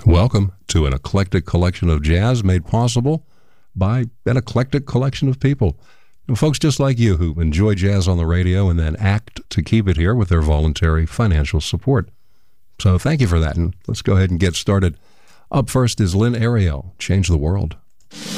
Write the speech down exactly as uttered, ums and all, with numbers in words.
Welcome to an eclectic collection of jazz made possible by an eclectic collection of people. And folks just like you who enjoy jazz on the radio and then act to keep it here with their voluntary financial support. So thank you for that, and let's go ahead and get started. Up first is Lynn Ariel, Change the World.